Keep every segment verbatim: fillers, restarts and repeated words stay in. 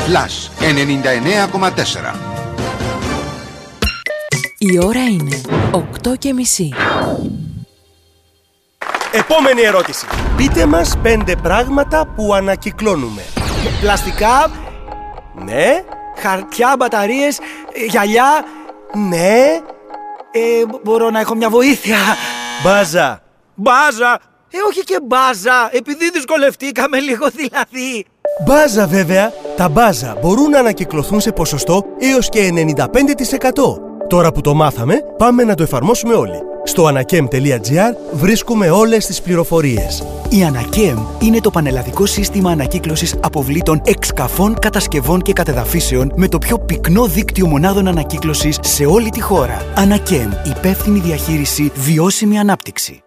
Flash ενενήντα εννέα κόμμα τέσσερα. Η ώρα είναι οκτώ και μισή. Επόμενη ερώτηση. Πείτε μας πέντε πράγματα που ανακυκλώνουμε. Πλαστικά, ναι. Χαρτιά, μπαταρίες, γυαλιά, ναι. Ε, μπορώ να έχω μια βοήθεια? Μπάζα. Μπάζα. Ε, όχι και μπάζα, επειδή δυσκολευτήκαμε λίγο δηλαδή. Μπάζα βέβαια. Τα μπάζα μπορούν να ανακυκλωθούν σε ποσοστό έως και ενενήντα πέντε τοις εκατό. Τώρα που το μάθαμε, πάμε να το εφαρμόσουμε όλοι. Στο ανακέμ τελεία τζι άρ βρίσκουμε όλες τις πληροφορίες. Η Ανακέμ είναι το πανελλαδικό σύστημα ανακύκλωσης αποβλήτων εξκαφών, κατασκευών και κατεδαφίσεων με το πιο πυκνό δίκτυο μονάδων ανακύκλωσης σε όλη τη χώρα. Ανακέμ, υπεύθυνη διαχείριση, βιώσιμη ανάπτυξη.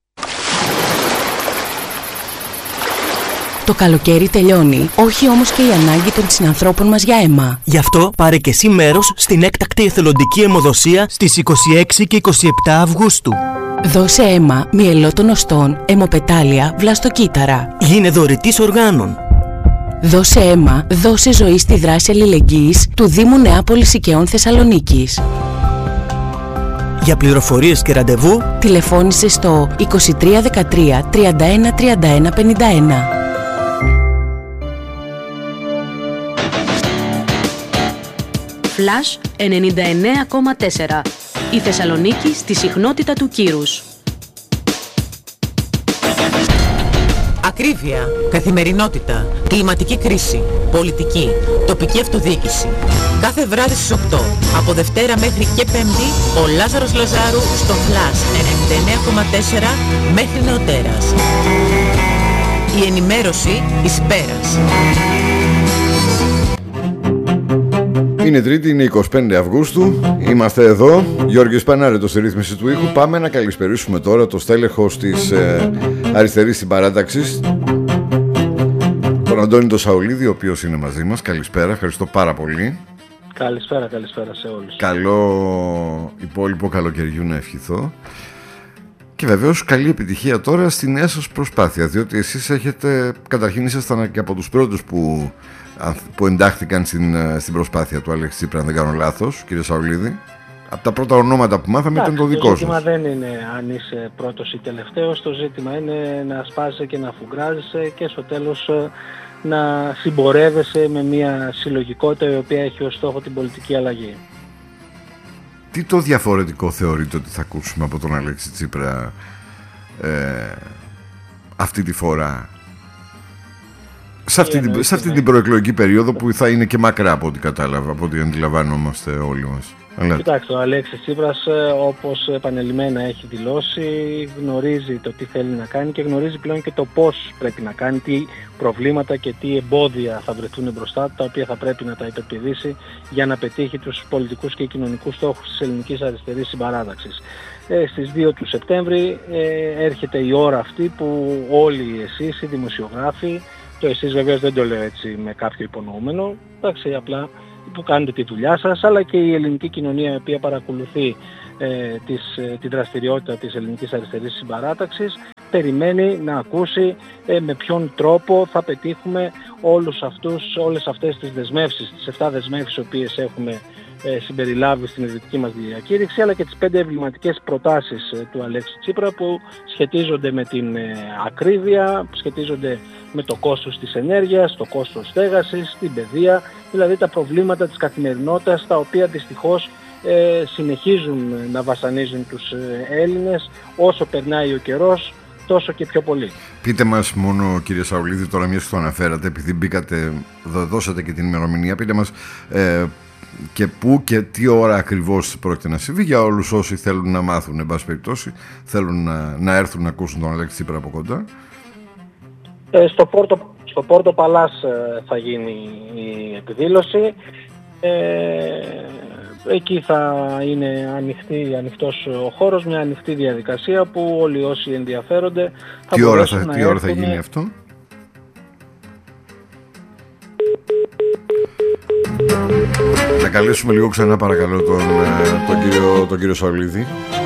Το καλοκαίρι τελειώνει, όχι όμως και η ανάγκη των συνανθρώπων μας για αίμα. Γι' αυτό πάρε και εσύ μέρος στην έκτακτη εθελοντική αιμοδοσία στις είκοσι έξι και είκοσι επτά Αυγούστου. Δώσε αίμα μυελό των οστών, αιμοπετάλια, βλαστοκύτταρα. Γίνε δωρητής οργάνων. Δώσε αίμα, δώσε ζωή στη δράση αλληλεγγύης του Δήμου Νεάπολης Οικαιών Θεσσαλονίκης. Για πληροφορίες και ραντεβού, τηλεφώνησε στο είκοσι τρία δεκατρία τριάντα ένα τριάντα ένα πενήντα ένα. Flash ενενήντα εννέα κόμμα τέσσερα. Η Θεσσαλονίκη στη συχνότητα του κύρους. Ακρίβεια, καθημερινότητα, κλιματική κρίση, πολιτική, τοπική αυτοδιοίκηση. Κάθε βράδυ στις οκτώ, από Δευτέρα μέχρι και Πέμπτη, ο Λάζαρος Λαζάρου στο Flash ενενήντα εννέα κόμμα τέσσερα μέχρι νεοτέρας. Η ενημέρωση εις πέρας. Είναι Τρίτη, είναι είκοσι πέντε Αυγούστου. Είμαστε εδώ. Γιώργος Πανάρετος στη ρύθμιση του ήχου. Πάμε να καλησπερίσουμε τώρα το στέλεχος της ε, αριστερής συμπαράταξης, τον Αντώνη τον Σαουλίδη, ο οποίος είναι μαζί μας. Καλησπέρα, ευχαριστώ πάρα πολύ. Καλησπέρα, καλησπέρα σε όλους. Καλό υπόλοιπο καλοκαιριού να ευχηθώ. Και βεβαίως καλή επιτυχία τώρα στην νέα σας προσπάθεια, διότι εσείς έχετε, καταρχήν ήσασταν και από τους πρώτους που, που εντάχθηκαν στην, στην προσπάθεια του Αλέξη Τσίπρα, αν δεν κάνω λάθος, κύριε Σαουλίδη. Από τα πρώτα ονόματα που μάθαμε ήταν το δικό σας. Το ζήτημα δεν είναι αν είσαι πρώτος ή τελευταίος, το ζήτημα είναι να σπάζεσαι και να φουγκράζεσαι και στο τέλος να συμπορεύεσαι με μια συλλογικότητα η οποία έχει ως στόχο την πολιτική αλλαγή. Τι το διαφορετικό θεωρείτε ότι θα ακούσουμε από τον Αλέξη Τσίπρα ε, αυτή τη φορά, σε αυτή, την, σε αυτή την προεκλογική περίοδο που θα είναι και μακρά από ό,τι κατάλαβα, από ό,τι αντιλαμβάνομαστε όλοι μας? Αλλά... Κοιτάξτε, ο Αλέξης Τσίπρας, όπως επανελειμμένα έχει δηλώσει, γνωρίζει το τι θέλει να κάνει και γνωρίζει πλέον και το πώς πρέπει να κάνει, τι προβλήματα και τι εμπόδια θα βρεθούν μπροστά του, τα οποία θα πρέπει να τα υπερπηδήσει για να πετύχει τους πολιτικούς και κοινωνικούς στόχους της ελληνικής αριστερής συμπαράταξης. Ε, στις δύο του Σεπτέμβρη ε, έρχεται η ώρα αυτή που όλοι εσείς οι δημοσιογράφοι, το εσείς βεβαίως δεν το λέω έτσι με κάποιο υπονοούμενο, εντάξει, απλά που κάνετε τη δουλειά σας, αλλά και η ελληνική κοινωνία η οποία παρακολουθεί ε, τις, ε, τη δραστηριότητα της ελληνικής αριστερής συμπαράταξης, περιμένει να ακούσει ε, με ποιον τρόπο θα πετύχουμε όλους αυτούς, όλες αυτές τις δεσμεύσεις, τις εφτά δεσμεύσεις οι οποίες έχουμε ε, συμπεριλάβει στην ειδική μας διακήρυξη, αλλά και τις πέντε εμβληματικές προτάσεις ε, του Αλέξη Τσίπρα που σχετίζονται με την ε, ακρίβεια, σχετίζονται με το κόστος της ενέργειας, το κόστος στέγασης, την παιδεία, δηλαδή τα προβλήματα της καθημερινότητας, τα οποία δυστυχώς ε, συνεχίζουν να βασανίζουν τους ε, Έλληνες όσο περνάει ο καιρός, τόσο και πιο πολύ. Πείτε μας μόνο, κύριε Σαουλίδη, τώρα μιας που το αναφέρατε, επειδή μπήκατε, δώσατε και την ημερομηνία, πείτε μας ε, και πού και τι ώρα ακριβώς πρόκειται να συμβεί, για όλους όσοι θέλουν να μάθουν, εν πάση περιπτώσει, θέλουν να, να έρθουν να ακούσουν τον Αλέξη Τσίπρα από κοντά. Ε, στο Πόρτο, στο Πόρτο Παλάς ε, θα γίνει η εκδήλωση. Ε, εκεί θα είναι ανοιχτή, ανοιχτός ο χώρος, μια ανοιχτή διαδικασία που όλοι όσοι ενδιαφέρονται θα τι ώρα θα, να τι ώρα θα γίνει αυτό? Να καλέσουμε λίγο ξανά παρακαλώ τον, τον, κύριο, τον κύριο Σαουλίδη.